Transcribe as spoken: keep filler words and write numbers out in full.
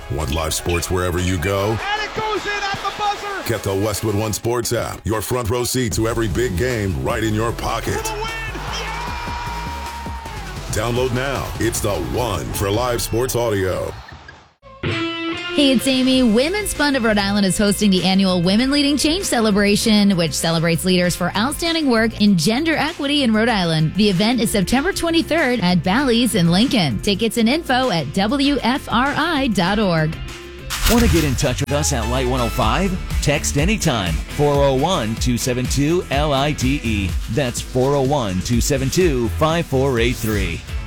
Want live sports wherever you go? And it goes in at the buzzer! Get the Westwood One Sports app. Your front row seat to every big game right in your pocket. For the win! Yeah! Download now. It's the one for live sports audio. Hey, it's Amy. Women's Fund of Rhode Island is hosting the annual Women Leading Change celebration, which celebrates leaders for outstanding work in gender equity in Rhode Island. The event is September twenty-third at Bally's in Lincoln. Tickets and info at W F R I dot org. Want to get in touch with us at Light one oh five? Text anytime, four oh one, two seven two, L I T E. That's four oh one, two seven two, five four eight three.